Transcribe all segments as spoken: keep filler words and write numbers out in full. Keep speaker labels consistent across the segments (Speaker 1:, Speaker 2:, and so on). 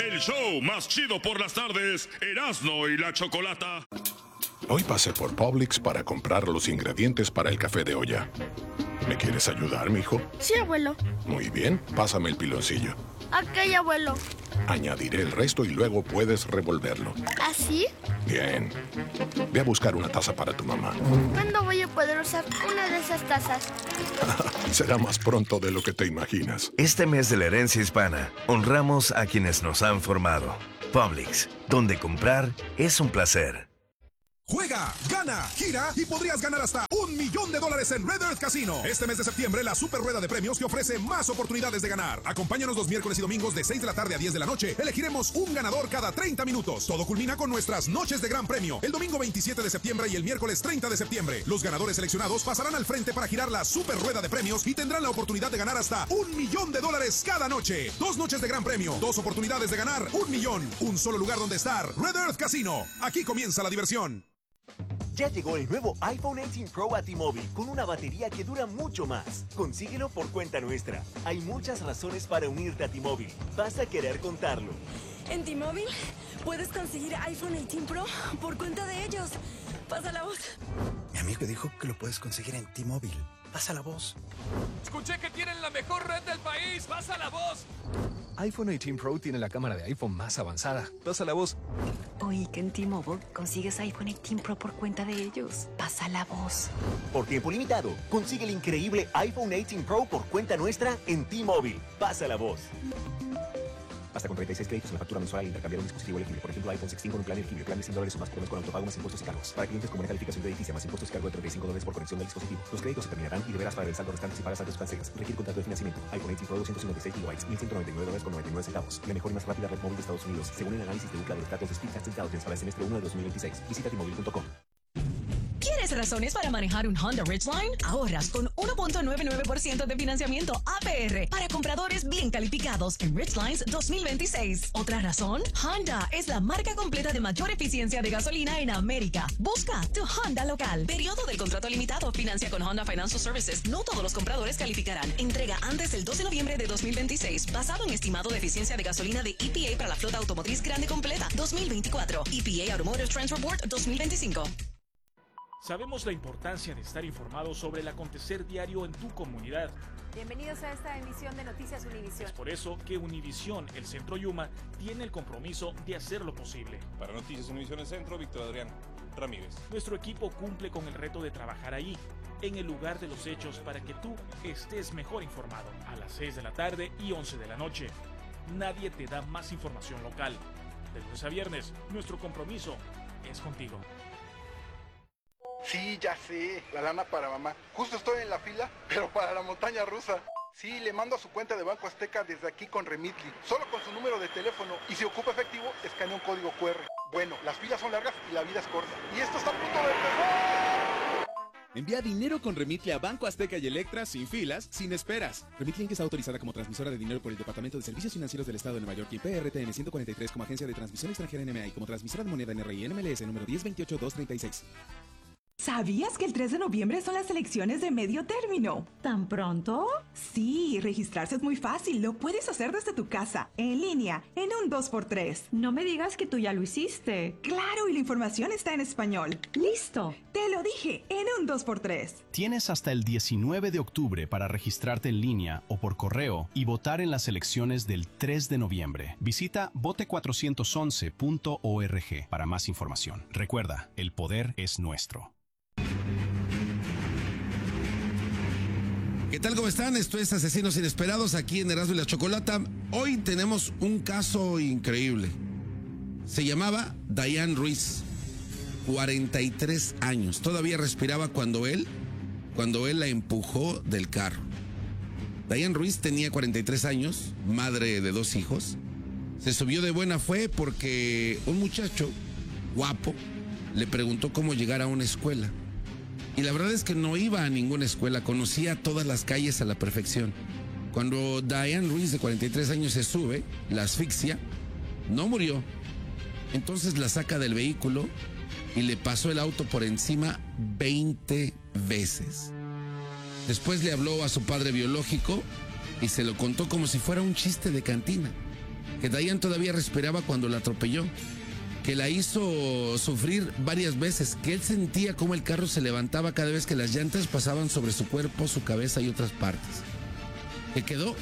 Speaker 1: el show más chido por las tardes, Erasmo y la Chocolata.
Speaker 2: Hoy pasé por Publix para comprar los ingredientes para el café de olla. ¿Me quieres ayudar, mijo?
Speaker 3: Sí, abuelo.
Speaker 2: Muy bien, pásame el piloncillo.
Speaker 3: Ok, abuelo.
Speaker 2: Añadiré el resto y luego puedes revolverlo.
Speaker 3: ¿Así?
Speaker 2: Bien. Ve a buscar una taza para tu mamá.
Speaker 3: ¿Cuándo voy a poder usar una de esas tazas?
Speaker 2: Será más pronto de lo que te imaginas.
Speaker 4: Este mes de la herencia hispana, honramos a quienes nos han formado. Publix, donde comprar es un placer.
Speaker 5: Juega, gana, gira y podrías ganar hasta un millón de dólares en Red Earth Casino. Este mes de septiembre, la super rueda de premios te ofrece más oportunidades de ganar. Acompáñanos los miércoles y domingos de seis de la tarde a diez de la noche. Elegiremos un ganador cada treinta minutos. Todo culmina con nuestras noches de gran premio. El domingo veintisiete de septiembre y el miércoles treinta de septiembre. Los ganadores seleccionados pasarán al frente para girar la super rueda de premios y tendrán la oportunidad de ganar hasta un millón de dólares cada noche. Dos noches de gran premio, dos oportunidades de ganar un millón. Un solo lugar donde estar. Red Earth Casino. Aquí comienza la diversión.
Speaker 6: Ya llegó el nuevo iPhone dieciocho Pro a T-Mobile con una batería que dura mucho más. Consíguelo por cuenta nuestra. Hay muchas razones para unirte a T-Mobile. Vas a querer contarlo.
Speaker 7: En T-Mobile puedes conseguir iPhone dieciocho Pro por cuenta de ellos. Pasa la voz.
Speaker 8: Mi amigo dijo que lo puedes conseguir en T-Mobile. Pasa la voz.
Speaker 9: Escuché que tienen la mejor red del país. Pasa la voz.
Speaker 10: iPhone dieciocho Pro tiene la cámara de iPhone más avanzada. Pasa la voz.
Speaker 11: Oí que en T-Mobile consigues iPhone dieciocho Pro por cuenta de ellos. Pasa la voz.
Speaker 6: Por tiempo limitado, consigue el increíble iPhone dieciocho Pro por cuenta nuestra en T-Mobile. Pasa la voz.
Speaker 12: Hasta con treinta y seis créditos en la factura mensual al intercambiar un dispositivo elegible. Por ejemplo, iPhone sexteen con un plan elegible. Plan de cien dólares o más por mes con autopago más impuestos y cargos. Para clientes con buena calificación crediticia más impuestos y cargo de treinta y cinco dólares por conexión del dispositivo. Los créditos se terminarán y deberás pagar el saldo restante si pagas antes financieras. Requiere contrato de financiamiento. iPhone dieciocho Pro doscientos cincuenta y seis gigabytes, mil ciento noventa y nueve dólares con noventa y nueve centavos. La mejor y más rápida red móvil de Estados Unidos, según el análisis de Ookla de los datos de Speedtest Intelligence para el semestre uno de dos mil veintiséis. Visita T Mobile punto com.
Speaker 13: ¿Quieres razones para manejar un Honda Ridgeline? Ahorras con uno punto noventa y nueve por ciento de financiamiento A P R para compradores bien calificados en Ridgelines dos mil veintiséis. ¿Otra razón? Honda es la marca completa de mayor eficiencia de gasolina en América. Busca tu Honda local. Periodo del contrato limitado. Financia con Honda Financial Services. No todos los compradores calificarán. Entrega antes del doce de noviembre de dos mil veintiséis. Basado en estimado de eficiencia de gasolina de E P A para la flota automotriz grande completa dos mil veinticuatro. E P A Automotive Trends Report dos mil veinticinco.
Speaker 14: Sabemos la importancia de estar informado sobre el acontecer diario en tu comunidad.
Speaker 15: Bienvenidos a esta emisión de Noticias Univisión.
Speaker 14: Es por eso que Univisión, el Centro Yuma, tiene el compromiso de hacer lo posible.
Speaker 16: Para Noticias Univisión el Centro, Víctor Adrián Ramírez.
Speaker 14: Nuestro equipo cumple con el reto de trabajar ahí, en el lugar de los hechos, para que tú estés mejor informado. A las seis de la tarde y once de la noche. Nadie te da más información local. De lunes a viernes, nuestro compromiso es contigo.
Speaker 17: Sí, ya sé, la lana para mamá. Justo estoy en la fila, pero para la montaña rusa. Sí, le mando a su cuenta de Banco Azteca desde aquí con Remitly, solo con su número de teléfono. Y si ocupa efectivo, escanea un código Q R. Bueno, las filas son largas y la vida es corta. Y esto está a punto de empezar.
Speaker 18: Envía dinero con Remitly a Banco Azteca y Electra sin filas, sin esperas. Remitly Inc está autorizada como transmisora de dinero por el Departamento de Servicios Financieros del Estado de Nueva York y P R T N ciento cuarenta y tres como agencia de transmisión extranjera N M A y como transmisora de moneda N R I N M L S número diez veintiocho dos treinta y seis.
Speaker 19: ¿Sabías que el tres de noviembre son las elecciones de medio término? ¿Tan pronto? Sí, registrarse es muy fácil. Lo puedes hacer desde tu casa, en línea, en un dos por tres.
Speaker 20: No me digas que tú ya lo hiciste.
Speaker 19: Claro, y la información está en español.
Speaker 20: ¡Listo!
Speaker 19: Te lo dije, en un dos por tres.
Speaker 21: Tienes hasta el diecinueve de octubre para registrarte en línea o por correo y votar en las elecciones del tres de noviembre. Visita vote cuatrocientos once punto org para más información. Recuerda, el poder es nuestro.
Speaker 22: ¿Qué tal? ¿Cómo están? Esto es Asesinos Inesperados aquí en Erasmo y la Chocolata. Hoy tenemos un caso increíble. Se llamaba Diane Ruiz, cuarenta y tres años. Todavía respiraba cuando él, cuando él la empujó del carro. Diane Ruiz tenía cuarenta y tres años, madre de dos hijos. Se subió de buena fe porque un muchacho guapo le preguntó cómo llegar a una escuela. Y la verdad es que no iba a ninguna escuela, conocía todas las calles a la perfección. Cuando Diane Ruiz, de cuarenta y tres años, se sube, la asfixia, no murió. Entonces la saca del vehículo y le pasó el auto por encima veinte veces. Después le habló a su padre biológico y se lo contó como si fuera un chiste de cantina. que Diane todavía respiraba cuando la atropelló, que la hizo sufrir varias veces, que él sentía cómo el carro se levantaba cada vez que las llantas pasaban sobre su cuerpo, su cabeza y otras partes. Que quedó,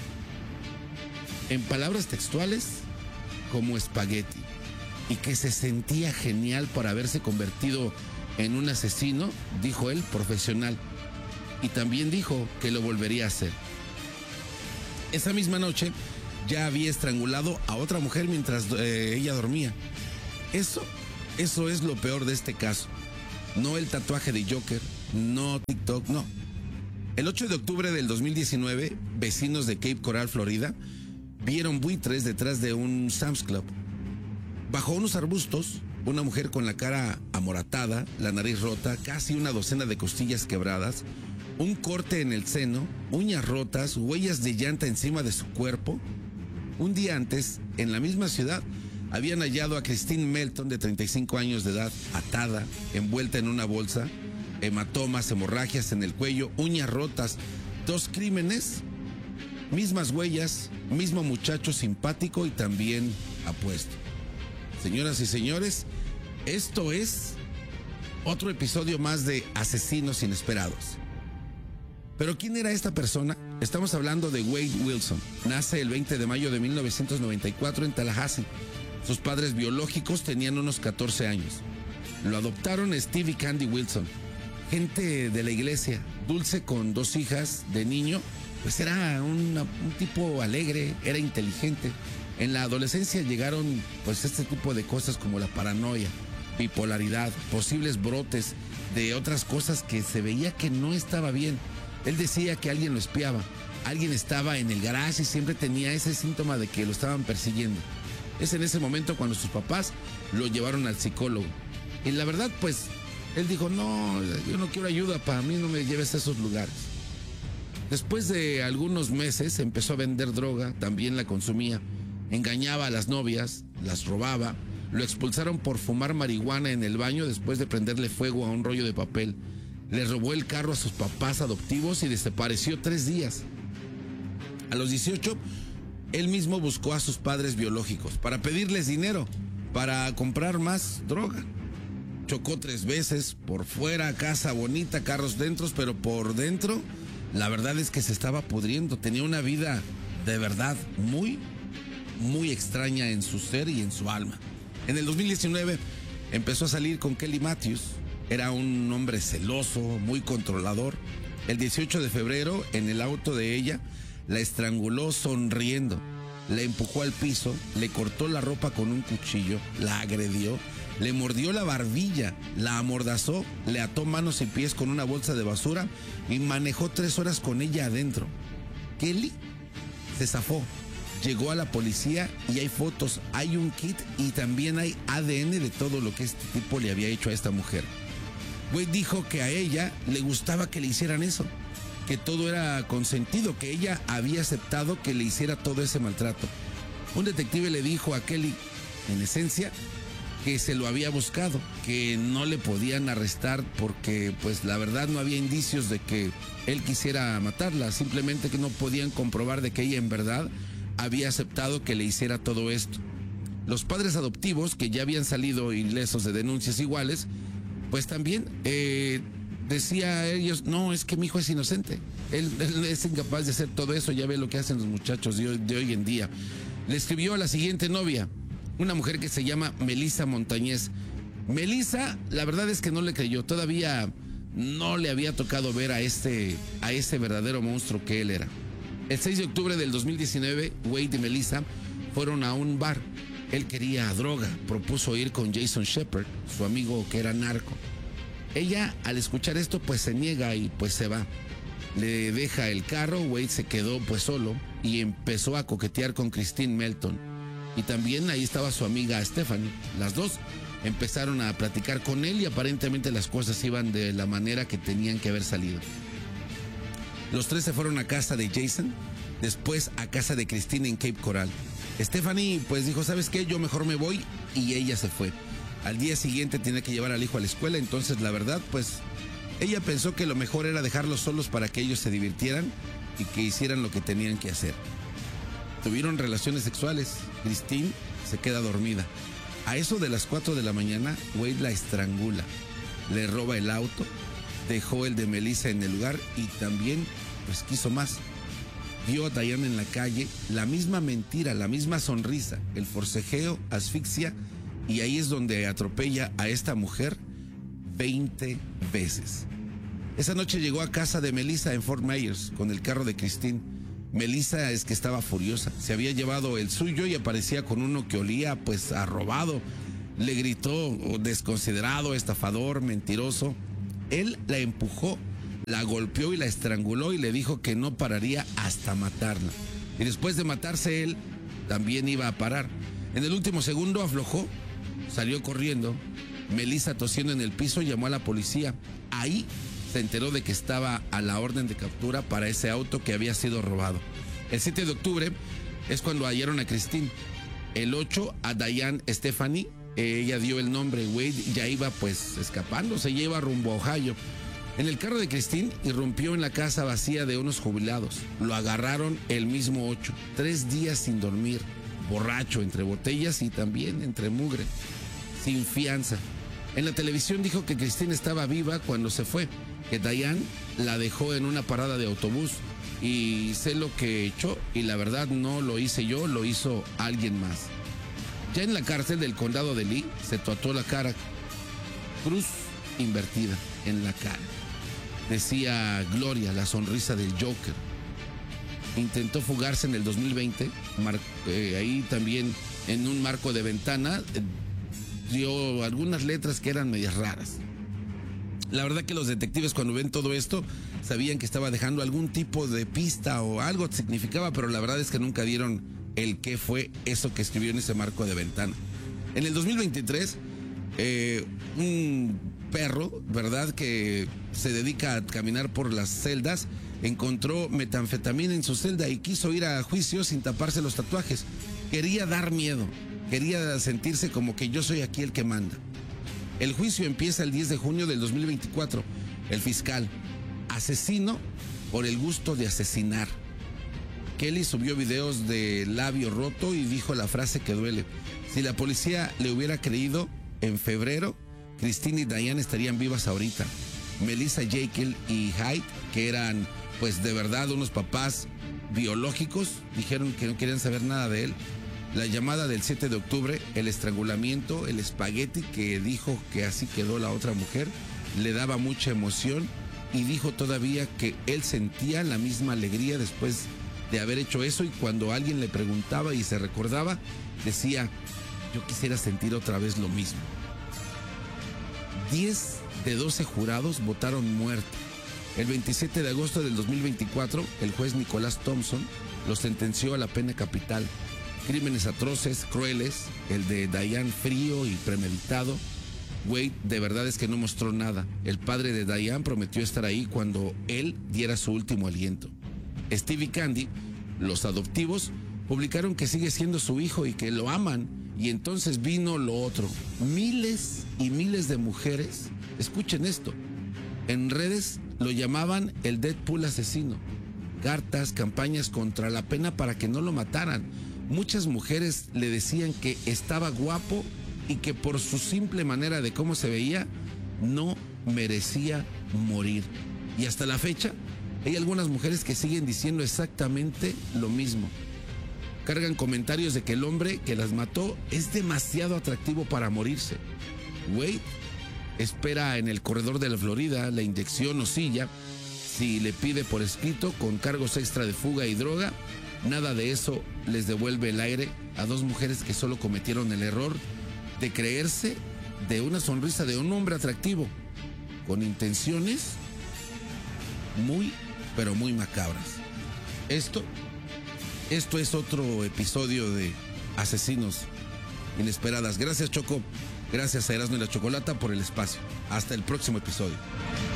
Speaker 22: en palabras textuales, como espagueti, y que se sentía genial por haberse convertido en un asesino, dijo él, profesional, y también dijo que lo volvería a hacer. Esa misma noche ya había estrangulado a otra mujer mientras eh, ella dormía. Eso, eso es lo peor de este caso. No el tatuaje de Joker, no TikTok, no. El ocho de octubre del dos mil diecinueve, vecinos de Cape Coral, Florida, vieron buitres detrás de un Sam's Club. Bajo unos arbustos, una mujer con la cara amoratada, la nariz rota, casi una docena de costillas quebradas, un corte en el seno, uñas rotas, huellas de llanta encima de su cuerpo. Un día antes, en la misma ciudad, habían hallado a Christine Melton, de treinta y cinco años de edad, atada, envuelta en una bolsa, hematomas, hemorragias en el cuello, uñas rotas, dos crímenes, mismas huellas, mismo muchacho simpático y también apuesto. Señoras y señores, esto es otro episodio más de Asesinos Inesperados. ¿Pero quién era esta persona? Estamos hablando de Wade Wilson. Nace el veinte de mayo de mil novecientos noventa y cuatro en Tallahassee. Sus padres biológicos tenían unos catorce años. Lo adoptaron Steve y Candy Wilson. Gente de la iglesia, dulce con dos hijas de niño, pues era una, un tipo alegre, era inteligente. En la adolescencia llegaron pues este tipo de cosas como la paranoia, bipolaridad, posibles brotes de otras cosas que se veía que no estaba bien. Él decía que alguien lo espiaba, alguien estaba en el garage y siempre tenía ese síntoma de que lo estaban persiguiendo. Es en ese momento cuando sus papás lo llevaron al psicólogo. Y la verdad, pues, él dijo, no, yo no quiero ayuda, para mí no me lleves a esos lugares. Después de algunos meses empezó a vender droga, también la consumía. Engañaba a las novias, las robaba. Lo expulsaron por fumar marihuana en el baño después de prenderle fuego a un rollo de papel. Le robó el carro a sus papás adoptivos y desapareció tres días. A los dieciocho, él mismo buscó a sus padres biológicos para pedirles dinero para comprar más droga. Chocó tres veces, por fuera, casa bonita, carros dentro, pero por dentro, la verdad es que se estaba pudriendo. Tenía una vida de verdad muy, muy extraña en su ser y en su alma. En el dos mil diecinueve empezó a salir con Kelly Matthews. Era un hombre celoso, muy controlador. El dieciocho de febrero, en el auto de ella, la estranguló sonriendo. La empujó al piso, le cortó la ropa con un cuchillo, la agredió, le mordió la barbilla, la amordazó, le ató manos y pies con una bolsa de basura y manejó tres horas con ella adentro. Kelly se zafó. Llegó a la policía y hay fotos, hay un kit y también hay A D N de todo lo que este tipo le había hecho a esta mujer. Wade dijo que a ella le gustaba que le hicieran eso, que todo era consentido, que ella había aceptado que le hiciera todo ese maltrato. Un detective le dijo a Kelly, en esencia, que se lo había buscado, que no le podían arrestar porque pues la verdad no había indicios de que él quisiera matarla, simplemente que no podían comprobar de que ella en verdad había aceptado que le hiciera todo esto. Los padres adoptivos, que ya habían salido ilesos de denuncias iguales, pues también eh, decía a ellos, no, es que mi hijo es inocente, él, él es incapaz de hacer todo eso, ya ve lo que hacen los muchachos de hoy, de hoy en día. Le escribió a la siguiente novia, una mujer que se llama Melissa Montañez. Melissa, la verdad es que no le creyó, todavía no le había tocado ver a este, a ese verdadero monstruo que él era. El seis de octubre del dos mil diecinueve, Wade y Melissa fueron a un bar. Él quería droga, propuso ir con Jason Shepard, su amigo que era narco. Ella, al escuchar esto, pues se niega y pues se va. Le deja el carro, Wade se quedó pues solo y empezó a coquetear con Christine Melton. Y también ahí estaba su amiga Stephanie. Las dos empezaron a platicar con él y aparentemente las cosas iban de la manera que tenían que haber salido. Los tres se fueron a casa de Jason, después a casa de Christine en Cape Coral. Stephanie pues dijo, ¿sabes qué? Yo mejor me voy, y ella se fue. Al día siguiente tenía que llevar al hijo a la escuela, entonces la verdad pues ella pensó que lo mejor era dejarlos solos para que ellos se divirtieran y que hicieran lo que tenían que hacer. Tuvieron relaciones sexuales. Christine se queda dormida. A eso de las cuatro de la mañana, Wade la estrangula, le roba el auto, dejó el de Melissa en el lugar y también, pues, quiso más. Vio a Diane en la calle, la misma mentira, la misma sonrisa, el forcejeo, asfixia, y ahí es donde atropella a esta mujer veinte veces. Esa noche llegó a casa de Melissa en Fort Myers con el carro de Christine. Melissa es que estaba furiosa, se había llevado el suyo y aparecía con uno que olía pues a robado. Le gritó desconsiderado, estafador, mentiroso. Él la empujó, la golpeó y la estranguló y le dijo que no pararía hasta matarla. Y después de matarse él, también iba a parar. En el último segundo aflojó, salió corriendo. Melissa, tosiendo en el piso, llamó a la policía. Ahí se enteró de que estaba a la orden de captura para ese auto que había sido robado. El siete de octubre es cuando hallaron a Christine. El ocho a Diane Stephanie, ella dio el nombre. Wade ya iba pues escapando, se lleva rumbo a Ohio. En el carro de Christine irrumpió en la casa vacía de unos jubilados. Lo agarraron el mismo ocho, tres días sin dormir, borracho, entre botellas y también entre mugre, sin fianza. En la televisión dijo que Christine estaba viva cuando se fue, que Diane la dejó en una parada de autobús y sé lo que echó y la verdad no lo hice yo, lo hizo alguien más. Ya en la cárcel del condado de Lee se tatuó la cara, cruz invertida en la cara. Decía Gloria, la sonrisa del Joker. Intentó fugarse en el dos mil veinte, mar, eh, ahí también en un marco de ventana, eh, dio algunas letras que eran medias raras. La verdad que los detectives cuando ven todo esto sabían que estaba dejando algún tipo de pista o algo que significaba, pero la verdad es que nunca dieron el qué fue eso que escribió en ese marco de ventana. En el dos mil veintitrés, eh, un perro, ¿verdad?, que se dedica a caminar por las celdas, encontró metanfetamina en su celda y quiso ir a juicio sin taparse los tatuajes. Quería dar miedo, quería sentirse como que yo soy aquí el que manda. El juicio empieza el diez de junio del dos mil veinticuatro. El fiscal, asesino por el gusto de asesinar. Kelly subió videos de labio roto y dijo la frase que duele. Si la policía le hubiera creído, en febrero, Christine y Diane estarían vivas ahorita. Melissa, Jekyll y Hyde, que eran pues de verdad unos papás biológicos, dijeron que no querían saber nada de él. La llamada del siete de octubre, el estrangulamiento, el espagueti que dijo que así quedó la otra mujer, le daba mucha emoción y dijo todavía que él sentía la misma alegría después de haber hecho eso y cuando alguien le preguntaba y se recordaba, decía, yo quisiera sentir otra vez lo mismo. diez de doce jurados votaron muerte. El veintisiete de agosto del dos mil veinticuatro, el juez Nicolás Thompson los sentenció a la pena capital. Crímenes atroces, crueles, el de Diane frío y premeditado. Wade de verdad es que no mostró nada. El padre de Diane prometió estar ahí cuando él diera su último aliento. Steve y Candy, los adoptivos, publicaron que sigue siendo su hijo y que lo aman. Y entonces vino lo otro. Miles y miles de mujeres, escuchen esto, en redes lo llamaban el Deadpool asesino. Cartas, campañas contra la pena para que no lo mataran. Muchas mujeres le decían que estaba guapo y que por su simple manera de cómo se veía, no merecía morir. Y hasta la fecha, hay algunas mujeres que siguen diciendo exactamente lo mismo. Cargan comentarios de que el hombre que las mató es demasiado atractivo para morirse. Wade espera en el corredor de la Florida la inyección o silla. Si le pide por escrito con cargos extra de fuga y droga, nada de eso les devuelve el aire a dos mujeres que solo cometieron el error de creerse de una sonrisa de un hombre atractivo, con intenciones muy, pero muy macabras. Esto, esto es otro episodio de Asesinos Inesperadas. Gracias, Choco. Gracias a Erasmo y la Chocolata por el espacio. Hasta el próximo episodio.